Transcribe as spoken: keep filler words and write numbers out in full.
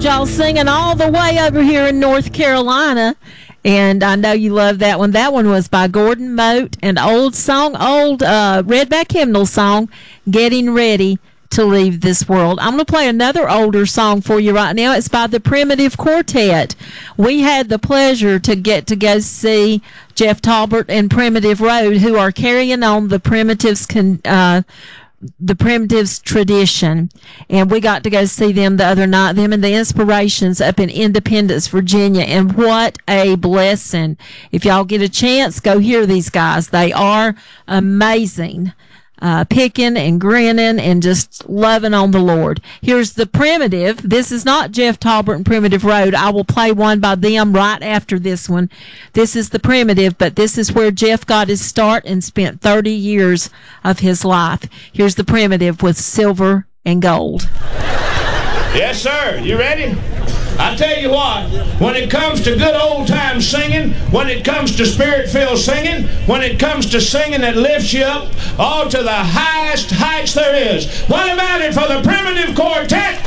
heard y'all singing all the way over here in North Carolina, and I know you love that one. That one was by Gordon Mote, an old song, old uh, Redback hymnal song, Getting Ready to Leave This World. I'm going to play another older song for you right now. It's by the Primitive Quartet. We had the pleasure to get to go see Jeff Talbert and Primitive Road, who are carrying on the Primitives con, uh, the Primitives tradition, and we got to go see them the other night, them and the Inspirations up in Independence, Virginia, and what a blessing. If y'all get a chance, go hear these guys. They are amazing. Uh, picking and grinning and just loving on the Lord. Here's the Primitive. This is not Jeff Talbert and Primitive Road. I will play one by them right after this one. This is the Primitive, but this is where Jeff got his start and spent thirty years of his life. Here's the Primitive with Silver and Gold. Yes, sir. You ready? I tell you what, when it comes to good old time singing, when it comes to spirit-filled singing, when it comes to singing that lifts you up all to the highest heights there is, what about it for the Primitive Quartet?